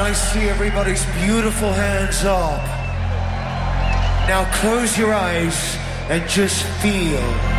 I see everybody's beautiful hands up. Now close your eyes and just feel.